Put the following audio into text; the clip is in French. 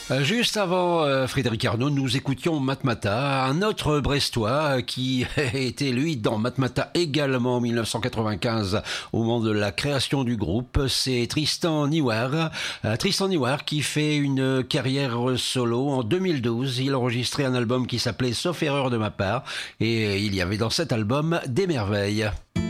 Juste avant Frédéric Arnaud, nous écoutions Matmata, un autre Brestois qui était lui dans Matmata également en 1995 au moment de la création du groupe. C'est Tristan Niwar. Tristan Niwar qui fait une carrière solo. En 2012, il a enregistré un album qui s'appelait Sauf erreur de ma part et il y avait dans cet album des merveilles.